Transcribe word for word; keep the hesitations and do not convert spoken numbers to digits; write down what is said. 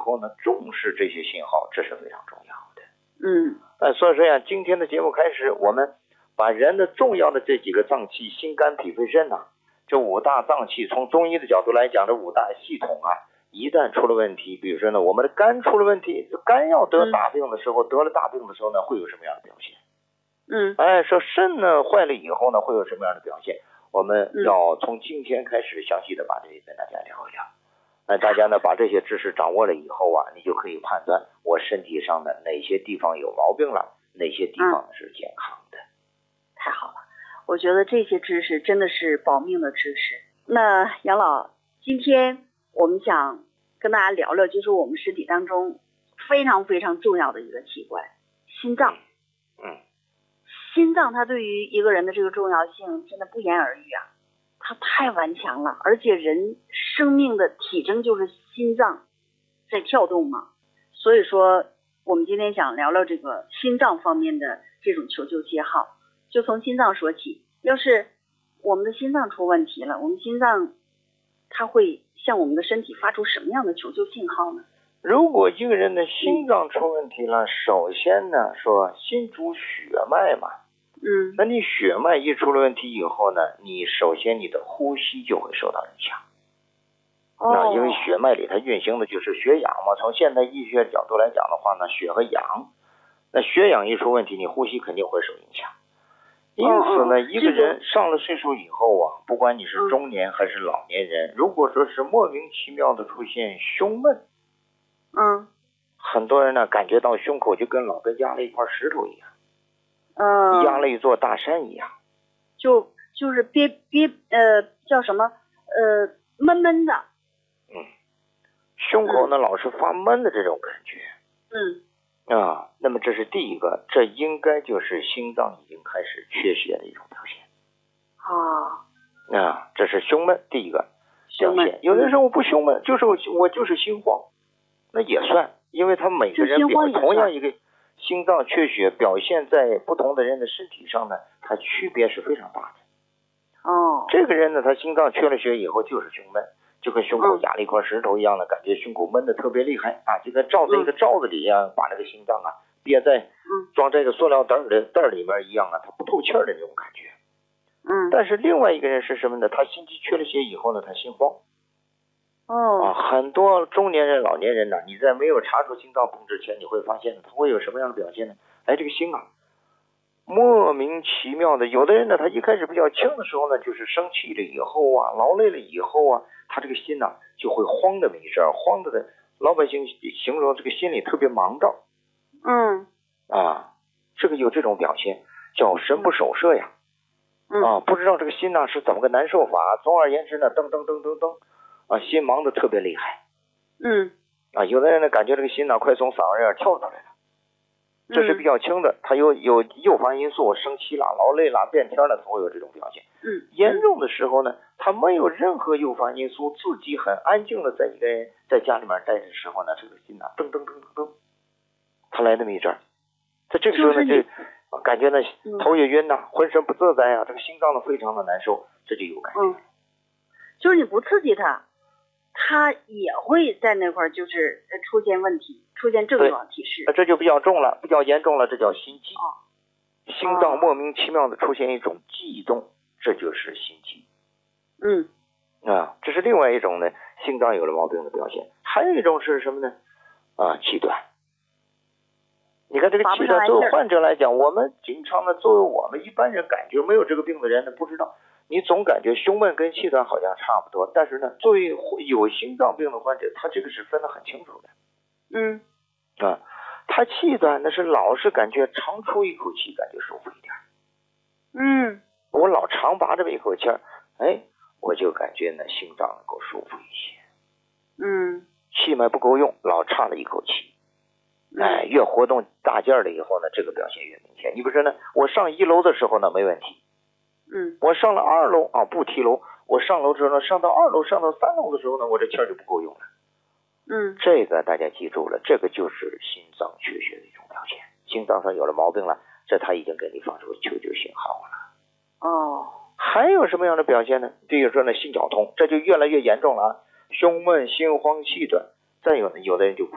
后呢，重视这些信号，这是非常重要的。 嗯， 呃，所以说呀，今天的节目开始，我们把人的重要的这几个脏器，心肝脾肺肾呐，这五大脏器，从中医的角度来讲，这五大系统啊，一旦出了问题，比如说呢，我们的肝出了问题，肝要得大病的时候，嗯、得了大病的时候呢，会有什么样的表现？ 嗯， 哎，说肾呢坏了以后呢，会有什么样的表现？我们要从今天开始详细的把这些跟大家聊一聊。那大家呢把这些知识掌握了以后啊，你就可以判断我身体上的哪些地方有毛病了，哪些地方是健康的。 嗯、太好了，我觉得这些知识真的是保命的知识。那杨老，今天我们想跟大家聊聊，就是我们身体当中非常非常重要的一个器官——心脏。 嗯。 心脏它对于一个人的这个重要性真的不言而喻啊，它太顽强了，而且人生命的体征就是心脏在跳动嘛，所以说我们今天想聊聊这个心脏方面的这种求救信号，就从心脏说起。要是我们的心脏出问题了，我们心脏它会向我们的身体发出什么样的求救信号呢？ 如果一个人的心脏出问题了，首先呢说心主血脉嘛， 嗯， 那你血脉一出了问题以后呢，你首先你的呼吸就会受到影响。 哦， 那因为血脉里它运行的就是血氧嘛，从现代医学角度来讲的话呢，血和氧，那血氧一出问题，你呼吸肯定会受影响。因此呢， 哦、 一个人上了岁数以后啊，不管你是中年还是老年人，嗯、如果说是莫名其妙的出现胸闷， 嗯， 很多人呢感觉到胸口就跟老跟压了一块石头一样， 嗯， 压了一座大山一样， 就就是憋憋呃叫什么呃闷闷的， 嗯，胸口呢、嗯、老是发闷的这种感觉， 嗯啊，那么这是第一个，这应该就是心脏已经开始缺血的一种表现。 啊， 啊，这是胸闷第一个表现。 胸闷， 有的人说我不胸闷，就是我就是心慌。那也算，因为他每个人表同样一个心脏缺血表现在不同的人的身体上呢，它区别是非常大的。 哦， 这个人呢，他心脏缺了血以后就是胸闷，就跟胸口压了一块石头一样的、嗯、感觉，胸口闷的特别厉害啊，就跟罩在一个罩子里啊，嗯、把这个心脏啊憋在装这个塑料袋的袋里面一样啊，它不透气儿的那种感觉。 嗯， 但是另外一个人是什么呢？他心肌缺了血以后呢，他心慌。 哦， 啊，很多中年人、老年人呢，你在没有查出心脏病之前，你会发现他会有什么样的表现呢？哎，这个心啊，莫名其妙的，有的人呢，他一开始比较轻的时候呢，就是生气了以后啊，劳累了以后啊，他这个心呐、啊、就会慌的没事儿，慌的的，老百姓形容这个心里特别忙躁。 嗯， 啊，这个有这种表现，叫神不守舍呀。 嗯， 啊，不知道这个心呐、啊、是怎么个难受法。总而言之呢，噔噔噔噔噔。啊，心忙得特别厉害， 嗯， 啊，有的人呢感觉这个心呢快从嗓子眼跳出来了，这是比较轻的，他有有诱发因素，生气啦、劳累啦、变天了，他会有这种表现。 嗯， 严重的时候呢，他没有任何诱发因素，自己很安静的在一个人在家里面待的时候呢，这个心呢噔噔噔噔噔，他来那么一阵儿，在这个时候呢，就感觉呢头也晕呐、啊，浑身不自在啊，这个心脏呢非常的难受，这就有感觉。 嗯，就是你不刺激他。他也会在那块儿就是出现问题，出现症状提示， 那这就比较重了，比较严重了，这叫心悸。 哦， 心脏莫名其妙的出现一种悸动，哦、这就是心悸。 嗯， 啊，这是另外一种呢，心脏有了毛病的表现。还有一种是什么呢？啊，气短。你看这个气短，作为患者来讲，我们经常呢，作为我们一般人感觉没有这个病的人呢，不知道。你总感觉胸闷跟气短好像差不多，但是呢，作为有心脏病的患者，他这个是分得很清楚的。 嗯， 啊，他气短那是老是感觉长出一口气，感觉舒服一点。 嗯， 我老长拔这么一口气儿，哎，我就感觉呢心脏能够舒服一些。 嗯， 气脉不够用，老差了一口气。哎，越活动大劲儿了以后呢，这个表现越明显。你比如说呢，我上一楼的时候呢没问题。 嗯， 我上了二楼啊，不提楼，我上楼之后呢，上到二楼、上到三楼的时候呢，我这气儿就不够用了。 嗯， 这个大家记住了，这个就是心脏缺血的一种表现。心脏上有了毛病了，这他已经给你发出求救信号了。 哦， 还有什么样的表现呢？比如说呢，心绞痛，这就越来越严重了啊，胸闷、心慌、气短。再有呢，有的人就